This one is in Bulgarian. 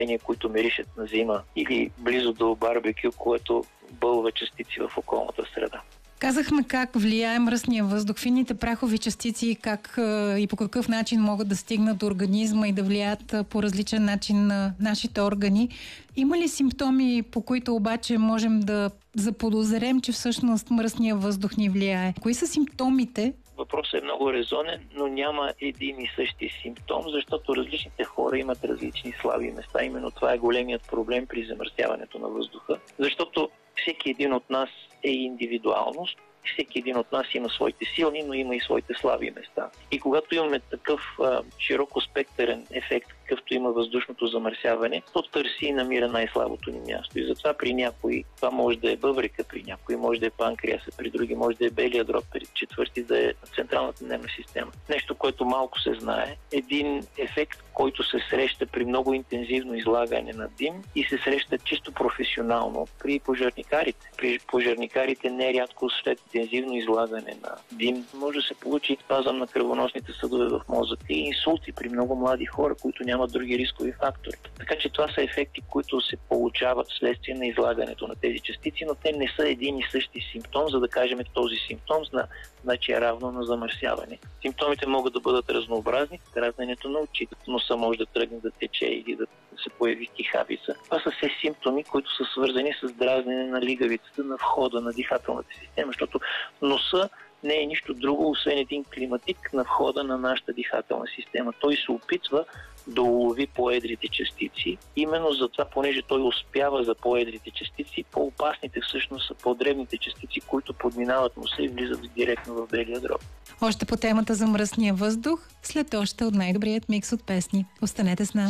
които миришат на зима, или близо до барбекю, което бълва частици в околната среда. Казахме как влияе мръсния въздух, фините прахови частици, как и по какъв начин могат да стигнат до организма и да влияят по различен начин на нашите органи. Има ли симптоми, по които обаче можем да заподозрем, че всъщност мръсния въздух ни влияе? Кои са симптомите? Въпросът е много резонен, но няма един и същи симптом, защото различните хора имат различни слаби места. Именно това е големият проблем при замърсяването на въздуха, защото всеки един от нас е индивидуалност. Всеки един от нас има своите силни, но има и своите слаби места. И когато имаме такъв широкоспектърен ефект, какъвто има въздушното замърсяване, то търси и намира най-слабото ни място. И затова при някои това може да е бъбрика, при някои може да е панкреаса, при други може да е белия дроб, при четвърти да е централната нервна система. Нещо, което малко се знае. Един ефект, който се среща при много интензивно излагане на дим и се среща чисто професионално при пожарникарите. При пожарникарите нерядко след интензивно излагане на дим може да се получи спазъм на кръвоносните съдове в мозъка и инсулти при много млади хора, които нямат други рискови фактори. Така че това са ефекти, които се получават вследствие на излагането на тези частици, но те не са един и същи симптом, за да кажем този симптом значи е равно на замърсяване. Симптомите могат да бъдат разнообразни, дразненето на очите, носа може да тръгне да тече или да се появи кихавица. Това са все симптоми, които са свързани с дразнене на лигавицата на входа на дихателната система, защото носа не е нищо друго, освен един климатик на входа на нашата дихателна система. Той се опитва да улови по-едрите частици. Именно за това, понеже той успява за по-едрите частици, по-опасните всъщност са по-дребните частици, които подминават носа и влизат директно в белия дроб. Още по темата за мръсния въздух, след още от най-добрият микс от песни. Останете с нас.